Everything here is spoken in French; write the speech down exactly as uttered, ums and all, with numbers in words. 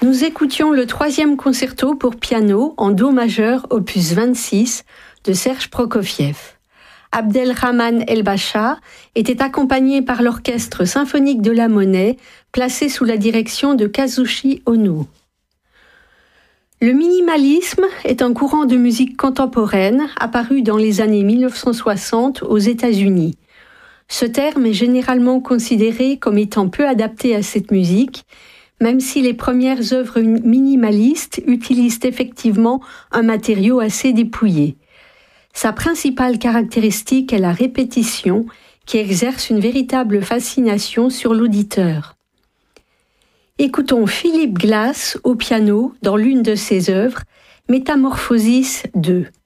Nous écoutions le troisième concerto pour piano en do majeur opus vingt-six de Serge Prokofiev. Abdelrahman El-Bacha était accompagné par l'orchestre symphonique de la Monnaie, placé sous la direction de Kazushi Ono. Le minimalisme est un courant de musique contemporaine apparu dans les années mille neuf cent soixante aux États-Unis. Ce terme est généralement considéré comme étant peu adapté à cette musique, même si les premières œuvres minimalistes utilisent effectivement un matériau assez dépouillé. Sa principale caractéristique est la répétition, qui exerce une véritable fascination sur l'auditeur. Écoutons Philip Glass au piano dans l'une de ses œuvres, Métamorphosis deux.